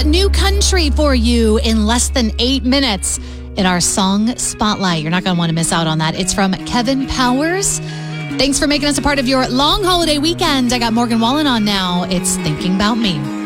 new country for you in less than 8 minutes in our Song Spotlight. You're not going to want to miss out on that. It's from Kevin Powers. Thanks for making us a part of your long holiday weekend. I got Morgan Wallen on now. It's Thinking About Me.